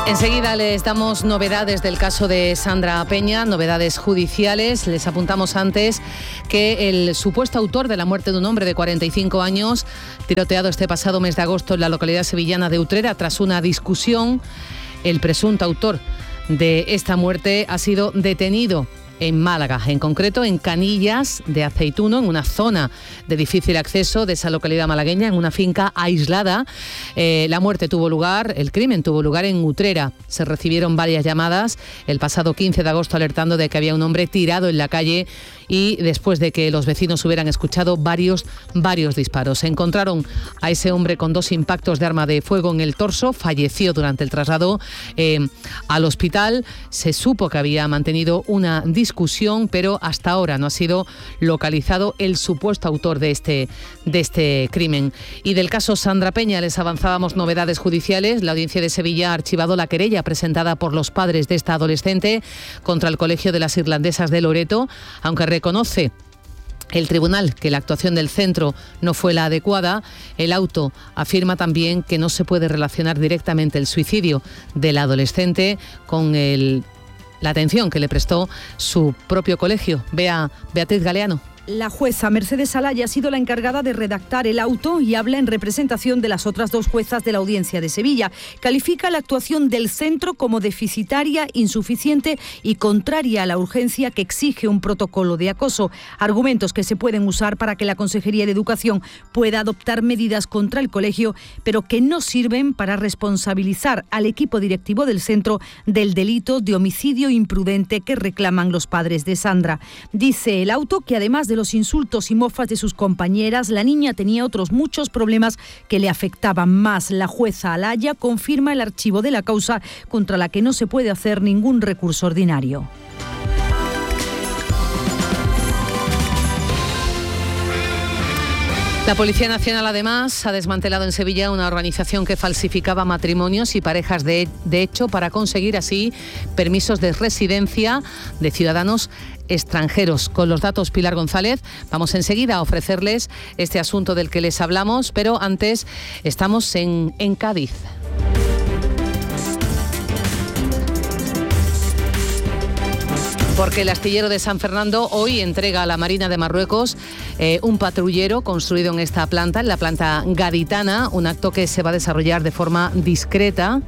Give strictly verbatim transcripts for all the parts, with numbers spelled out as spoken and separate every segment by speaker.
Speaker 1: Enseguida les damos novedades del caso de Sandra Peña, novedades judiciales. Les apuntamos antes que el supuesto autor de la muerte de un hombre de cuarenta y cinco años, tiroteado este pasado mes de agosto en la localidad sevillana de Utrera, tras una discusión, el presunto autor de esta muerte ha sido detenido en Málaga, en concreto en Canillas de Aceituno, en una zona de difícil acceso de esa localidad malagueña, en una finca aislada. Eh, la muerte tuvo lugar, el crimen tuvo lugar en Utrera. Se recibieron varias llamadas el pasado quince de agosto alertando de que había un hombre tirado en la calle y después de que los vecinos hubieran escuchado varios, varios disparos. Se encontraron a ese hombre con dos impactos de arma de fuego en el torso, falleció durante el traslado eh, al hospital. Se supo que había mantenido una discusión, pero hasta ahora no ha sido localizado el supuesto autor de este, de este crimen. Y del caso Sandra Peña les avanzábamos novedades judiciales. La Audiencia de Sevilla ha archivado la querella presentada por los padres de esta adolescente contra el Colegio de las Irlandesas de Loreto, aunque reconoce el tribunal que la actuación del centro no fue la adecuada. El auto afirma también que no se puede relacionar directamente el suicidio del adolescente con el, la atención que le prestó su propio colegio. Vea Beatriz Galeano.
Speaker 2: La jueza Mercedes Alaya ha sido la encargada de redactar el auto y habla en representación de las otras dos juezas de la Audiencia de Sevilla. Califica la actuación del centro como deficitaria, insuficiente y contraria a la urgencia que exige un protocolo de acoso. Argumentos que se pueden usar para que la Consejería de Educación pueda adoptar medidas contra el colegio, pero que no sirven para responsabilizar al equipo directivo del centro del delito de homicidio imprudente que reclaman los padres de Sandra. Dice el auto que además de los insultos y mofas de sus compañeras, la niña tenía otros muchos problemas que le afectaban más. La jueza Alaya confirma el archivo de la causa contra la que no se puede hacer ningún recurso ordinario.
Speaker 1: La Policía Nacional, además, ha desmantelado en Sevilla una organización que falsificaba matrimonios y parejas de, de hecho para conseguir así permisos de residencia de ciudadanos extranjeros. Con los datos, Pilar González, vamos enseguida a ofrecerles este asunto del que les hablamos, pero antes estamos en, en Cádiz. Porque el astillero de San Fernando hoy entrega a la Marina de Marruecos eh, un patrullero construido en esta planta, en la planta gaditana, un acto que se va a desarrollar de forma discreta.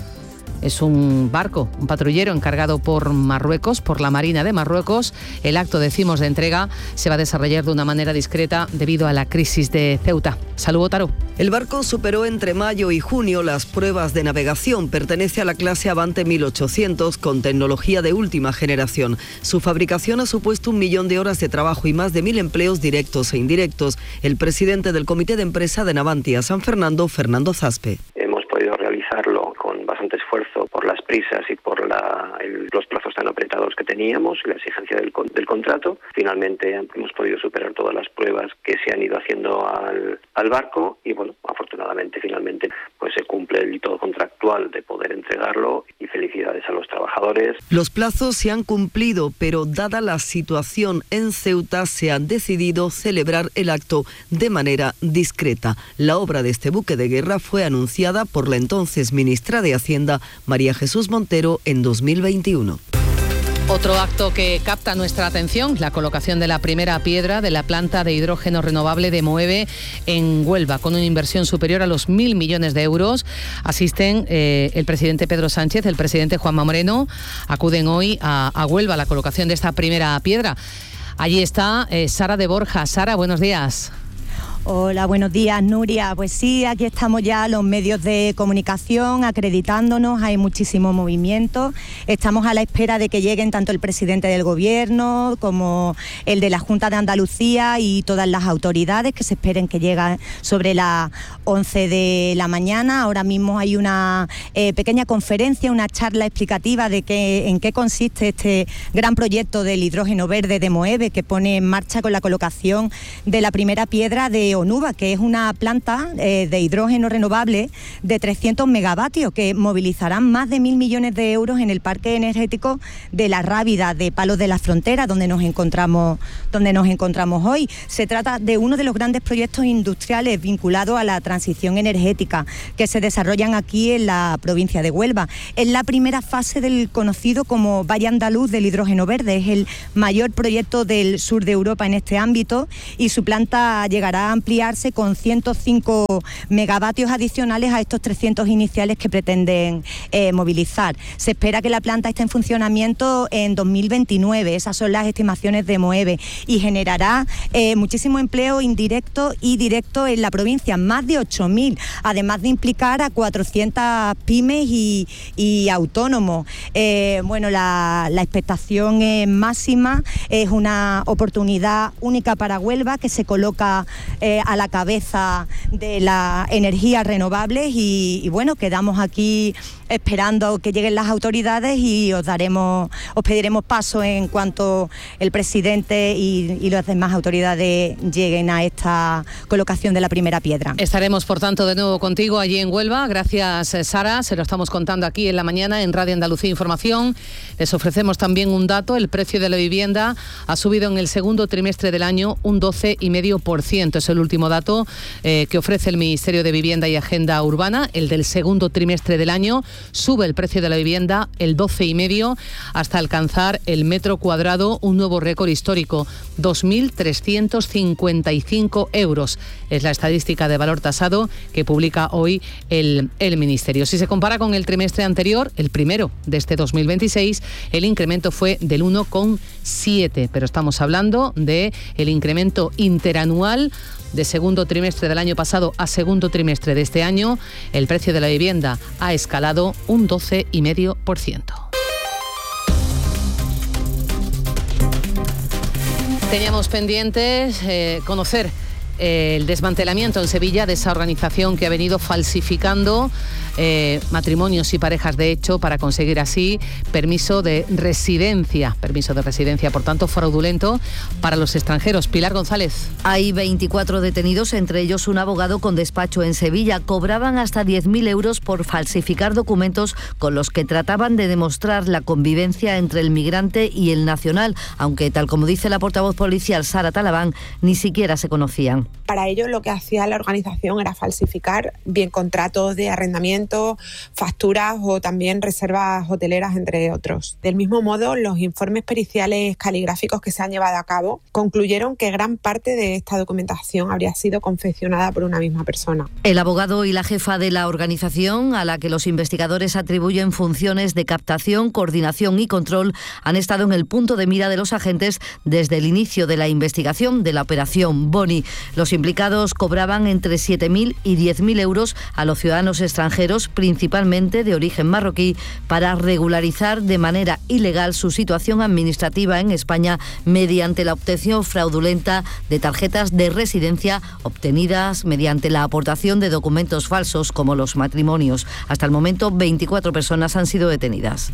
Speaker 1: Es un barco, un patrullero encargado por Marruecos, por la Marina de Marruecos. El acto, decimos, de entrega se va a desarrollar de una manera discreta debido a la crisis de Ceuta. Salud, Otaro.
Speaker 3: El barco superó entre mayo y junio las pruebas de navegación. Pertenece a la clase Avante mil ochocientos con tecnología de última generación. Su fabricación ha supuesto un millón de horas de trabajo y más de mil empleos directos e indirectos. El presidente del Comité de Empresa de Navantia San Fernando, Fernando Zaspe.
Speaker 4: Hemos podido realizarlo con bastante esfuerzo por las prisas y por la, el, los plazos tan apretados que teníamos y la exigencia del, del contrato. Finalmente hemos podido superar todas las pruebas que se han ido haciendo al, al barco y bueno, afortunadamente finalmente pues se cumple el hito contractual de poder entregarlo y felicidades a los trabajadores.
Speaker 3: Los plazos se han cumplido, pero dada la situación en Ceuta se ha decidido celebrar el acto de manera discreta. La obra de este buque de guerra fue anunciada por la entonces ministra de Hacienda, María Jesús Montero, en dos mil veintiuno.
Speaker 1: Otro acto que capta nuestra atención, la colocación de la primera piedra de la planta de hidrógeno renovable de Moeve en Huelva, con una inversión superior a los mil millones de euros. Asisten eh, el presidente Pedro Sánchez, el presidente Juanma Moreno, acuden hoy a, a Huelva a la colocación de esta primera piedra. Allí está eh, Sara de Borja. Sara, buenos días.
Speaker 5: Hola, buenos días, Nuria. Pues sí, aquí estamos ya los medios de comunicación acreditándonos, hay muchísimo movimiento. Estamos a la espera de que lleguen tanto el presidente del Gobierno como el de la Junta de Andalucía y todas las autoridades que se esperen que lleguen sobre las once de la mañana. Ahora mismo hay una eh, pequeña conferencia, una charla explicativa de qué, en qué consiste este gran proyecto del hidrógeno verde de Moeve que pone en marcha con la colocación de la primera piedra de Onuba, que es una planta eh, de hidrógeno renovable de trescientos megavatios que movilizarán más de mil millones de euros en el parque energético de La Rábida, de Palos de la Frontera, donde nos encontramos, donde nos encontramos hoy. Se trata de uno de los grandes proyectos industriales vinculados a la transición energética que se desarrollan aquí en la provincia de Huelva. Es la primera fase del conocido como Valle Andaluz del hidrógeno verde. Es el mayor proyecto del sur de Europa en este ámbito y su planta llegará a ampliarse con ciento cinco megavatios adicionales a estos trescientos iniciales que pretenden eh, movilizar. Se espera que la planta esté en funcionamiento en dos mil veintinueve, esas son las estimaciones de Moeve, y generará eh, muchísimo empleo indirecto y directo en la provincia, más de ocho mil, además de implicar a cuatrocientas pymes y, y autónomos. Eh, bueno, la, la expectación es máxima, es una oportunidad única para Huelva, que se coloca eh, a la cabeza de las energías renovables y, y bueno, quedamos aquí esperando que lleguen las autoridades y os daremos, os pediremos paso en cuanto el presidente y, y las demás autoridades lleguen a esta colocación de la primera piedra.
Speaker 1: Estaremos, por tanto, de nuevo contigo allí en Huelva. Gracias, Sara. Se lo estamos contando aquí en la mañana en Radio Andalucía Información. Les ofrecemos también un dato. El precio de la vivienda ha subido en el segundo trimestre del año un doce coma cinco por ciento. Es el último dato eh, que ofrece el Ministerio de Vivienda y Agenda Urbana. El del segundo trimestre del año sube el precio de la vivienda el doce coma cinco hasta alcanzar el metro cuadrado, un nuevo récord histórico, dos mil trescientos cincuenta y cinco euros. Es la estadística de valor tasado que publica hoy el, el Ministerio. Si se compara con el trimestre anterior, el primero de este dos mil veintiséis, el incremento fue del uno coma siete, pero estamos hablando de el incremento interanual de segundo trimestre del año pasado a segundo trimestre de este año. El precio de la vivienda ha escalado un doce coma cinco por ciento. Teníamos pendientes eh, conocer eh, el desmantelamiento en Sevilla de esa organización que ha venido falsificando eh, matrimonios y parejas de hecho para conseguir así permiso de residencia, permiso de residencia, por tanto fraudulento para los extranjeros. Pilar González.
Speaker 6: Hay veinticuatro detenidos, entre ellos un abogado con despacho en Sevilla. Cobraban hasta diez mil euros por falsificar documentos con los que trataban de demostrar la convivencia entre el migrante y el nacional, aunque tal como dice la portavoz policial Sara Talabán, ni siquiera se conocían.
Speaker 7: Para ello lo que hacía la organización era falsificar bien contratos de arrendamiento, facturas o también reservas hoteleras, entre otros. Del mismo modo, los informes periciales caligráficos que se han llevado a cabo concluyeron que gran parte de esta documentación habría sido confeccionada por una misma persona.
Speaker 6: El abogado y la jefa de la organización, a la que los investigadores atribuyen funciones de captación, coordinación y control, han estado en el punto de mira de los agentes desde el inicio de la investigación de la operación Boni. Los implicados cobraban entre siete mil y diez mil euros a los ciudadanos extranjeros, principalmente de origen marroquí, para regularizar de manera ilegal su situación administrativa en España mediante la obtención fraudulenta de tarjetas de residencia obtenidas mediante la aportación de documentos falsos como los matrimonios. Hasta el momento, veinticuatro personas han sido detenidas.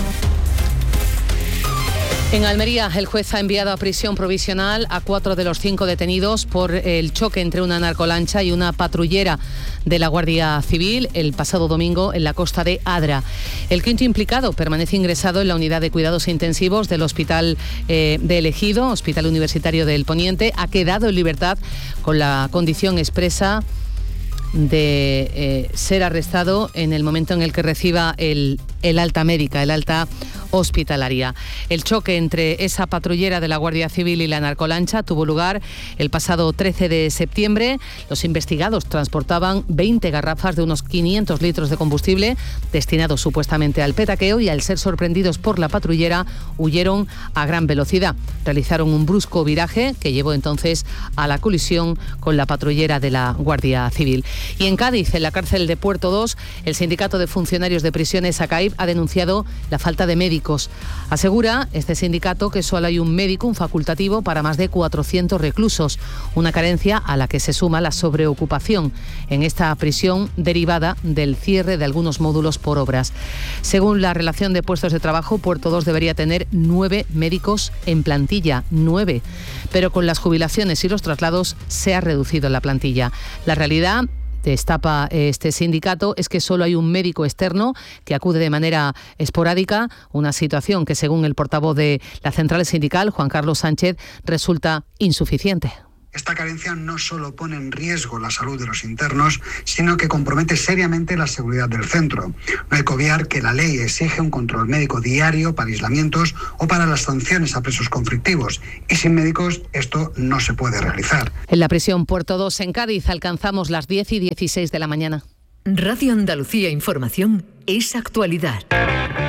Speaker 1: En Almería, el juez ha enviado a prisión provisional a cuatro de los cinco detenidos por el choque entre una narcolancha y una patrullera de la Guardia Civil el pasado domingo en la costa de Adra. El quinto implicado permanece ingresado en la unidad de cuidados intensivos del Hospital eh, de El Ejido, Hospital Universitario del Poniente. Ha quedado en libertad con la condición expresa de eh, ser arrestado en el momento en el que reciba el, el alta médica, el alta hospitalaria. El choque entre esa patrullera de la Guardia Civil y la narcolancha tuvo lugar el pasado trece de septiembre. Los investigados transportaban veinte garrafas de unos quinientos litros de combustible destinados supuestamente al petaqueo y al ser sorprendidos por la patrullera huyeron a gran velocidad. Realizaron un brusco viraje que llevó entonces a la colisión con la patrullera de la Guardia Civil. Y en Cádiz, en la cárcel de Puerto dos, el sindicato de funcionarios de prisiones, SACAIP, ha denunciado la falta de médicos médicos. Asegura este sindicato que solo hay un médico, un facultativo, para más de cuatrocientos reclusos, una carencia a la que se suma la sobreocupación en esta prisión derivada del cierre de algunos módulos por obras. Según la relación de puestos de trabajo, Puerto dos debería tener nueve médicos en plantilla, nueve, pero con las jubilaciones y los traslados se ha reducido la plantilla. La realidad, destapa este sindicato, es que solo hay un médico externo que acude de manera esporádica, una situación que, según el portavoz de la central sindical, Juan Carlos Sánchez, resulta insuficiente.
Speaker 8: Esta carencia no solo pone en riesgo la salud de los internos, sino que compromete seriamente la seguridad del centro. No hay que obviar que la ley exige un control médico diario para aislamientos o para las sanciones a presos conflictivos, y sin médicos esto no se puede realizar.
Speaker 1: En la prisión Puerto dos en Cádiz alcanzamos las diez y dieciséis de la mañana.
Speaker 9: Radio Andalucía Información es actualidad.